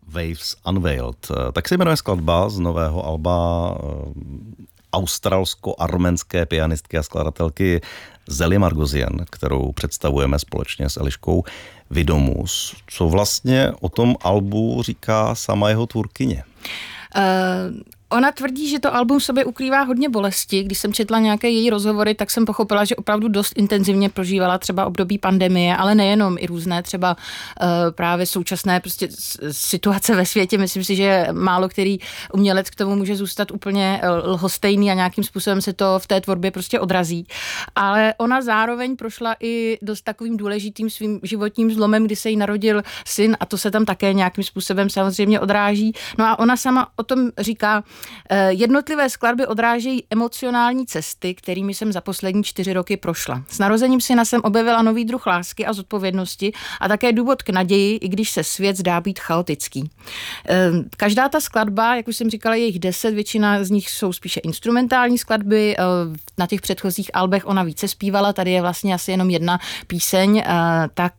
Waves Unveiled. Tak se jmenuje skladba z nového alba australsko-arménské pianistky a skladatelky Zeli Margosian, kterou představujeme společně s Eliškou Vidomus. Co vlastně o tom albu říká sama jeho tvůrkyně? Ona tvrdí, že to album v sobě ukrývá hodně bolesti. Když jsem četla nějaké její rozhovory, tak jsem pochopila, že opravdu dost intenzivně prožívala třeba období pandemie, ale nejenom, i různé třeba právě současné prostě situace ve světě. Myslím si, že málo který umělec k tomu může zůstat úplně lhostejný a nějakým způsobem se to v té tvorbě prostě odrazí. Ale ona zároveň prošla i dost takovým důležitým svým životním zlomem, kdy se jí narodil syn a to se tam také nějakým způsobem samozřejmě odráží. No a ona sama o tom říká, jednotlivé skladby odrážejí emocionální cesty, kterými jsem za poslední 4 roky prošla. S narozením syna jsem objevila nový druh lásky a zodpovědnosti a také důvod k naději, i když se svět zdá být chaotický. Každá ta skladba, jak už jsem říkala, je jich 10, většina z nich jsou spíše instrumentální skladby, na těch předchozích albech ona více zpívala, tady je vlastně asi jenom jedna píseň, tak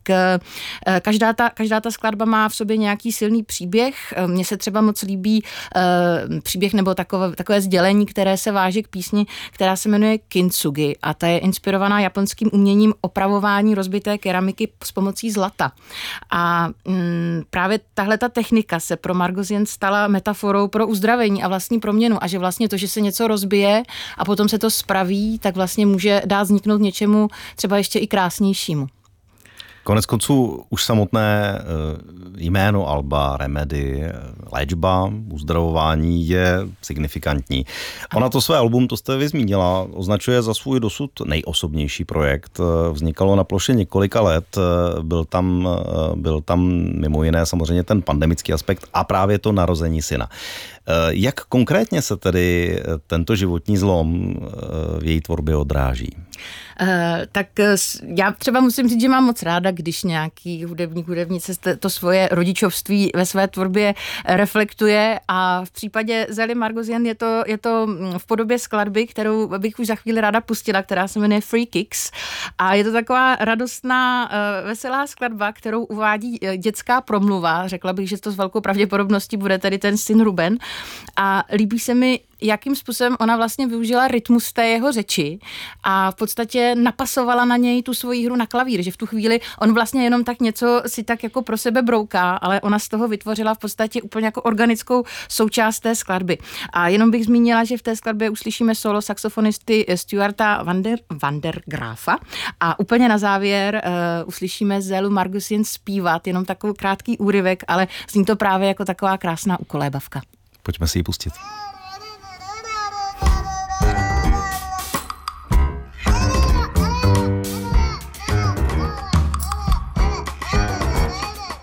každá ta skladba má v sobě nějaký silný příběh. Mně se třeba moc líbí příběh nebo takové sdělení, které se váže k písni, která se jmenuje Kintsugi a ta je inspirovaná japonským uměním opravování rozbité keramiky s pomocí zlata. A právě tahleta technika se pro Margosian stala metaforou pro uzdravení a vlastní proměnu a že vlastně to, že se něco rozbije a potom se to spraví, tak vlastně může dát vzniknout něčemu třeba ještě i krásnějšímu. Konec konců už samotné jméno alba, remedy, léčba, uzdravování je signifikantní. Ona to své album, to jste vy zmínila, označuje za svůj dosud nejosobnější projekt. Vznikalo na ploše několika let, byl tam mimo jiné samozřejmě ten pandemický aspekt a právě to narození syna. Jak konkrétně se tedy tento životní zlom v její tvorbě odráží? Tak já třeba musím říct, že mám moc ráda, když nějaký hudebnice to svoje rodičovství ve své tvorbě reflektuje a v případě Zeli Margosian je to v podobě skladby, kterou bych už za chvíli ráda pustila, která se jmenuje Free Kicks a je to taková radostná, veselá skladba, kterou uvádí dětská promluva. Řekla bych, že to s velkou pravděpodobností bude tedy ten syn Ruben a líbí se mi, jakým způsobem ona vlastně využila rytmus té jeho řeči a v podstatě napasovala na něj tu svoji hru na klavír, že v tu chvíli on vlastně jenom tak něco si tak jako pro sebe brouká, ale ona z toho vytvořila v podstatě úplně jako organickou součást té skladby. A jenom bych zmínila, že v té skladbě uslyšíme solo saxofonisty Stuarta van der Grafa a úplně na závěr uslyšíme Zelu Margosian zpívat, jenom takový krátký úryvek, ale zní to právě jako taková krásná ukolébavka. Pojďme si ji pustit.